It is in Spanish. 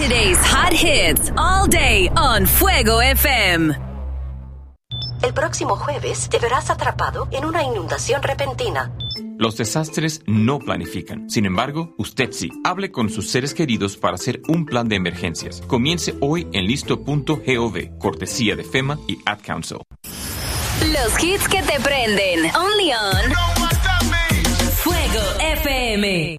Today's hot hits all day on Fuego FM. El próximo jueves te verás atrapado en una inundación repentina. Los desastres no planifican. Sin embargo, usted sí. Hable con sus seres queridos para hacer un plan de emergencias. Comience hoy en listo.gov, cortesía de FEMA y Ad Council. Los hits que te prenden. Only on Fuego FM.